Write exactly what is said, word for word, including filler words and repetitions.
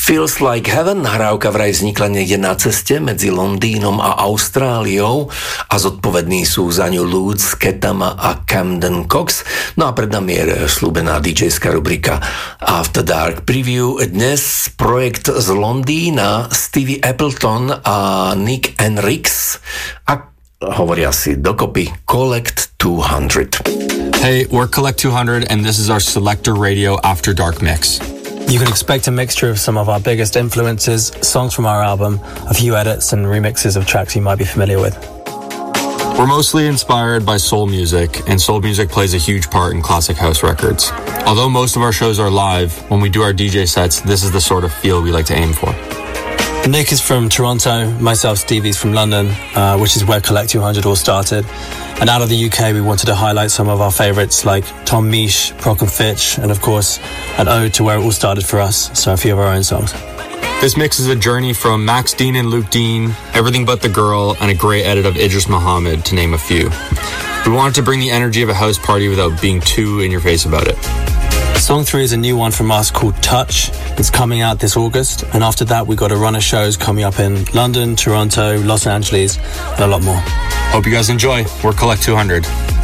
Feels Like Heaven, nahrávka vraj vznikla niekde na ceste medzi Londýnom a Austráliou a zodpovední sú za ňu Lutz, Ketama a Camden Cox. No a pred nami je slúbená DJská rubrika After Dark Preview. Dnes projekt z Londýna Stevie Appleton a Nick Henrix a hovoria si dokopy Collect two hundred. Hey, we're Collect two hundred and this is our Selector Radio After Dark mix. You can expect a mixture of some of our biggest influences, songs from our album, a few edits and remixes of tracks you might be familiar with. We're mostly inspired by soul music, and soul music plays a huge part in classic house records. Although most of our shows are live, when we do our D J sets, this is the sort of feel we like to aim for. Nick is from Toronto, myself, Stevie's from London, uh, which is where Collect two hundred all started. And out of the U K, we wanted to highlight some of our favourites like Tom Misch, Proc and Fitch, and of course, an ode to where it all started for us, so a few of our own songs. This mix is a journey from Max Dean and Luke Dean, Everything But the Girl, and a great edit of Idris Muhammad, to name a few. We wanted to bring the energy of a house party without being too in your face about it. Song three is a new one from us called Touch. It's coming out this August, and after that we've got a run of shows coming up in London, Toronto, Los Angeles, and a lot more. Hope you guys enjoy. We're Collect two hundred.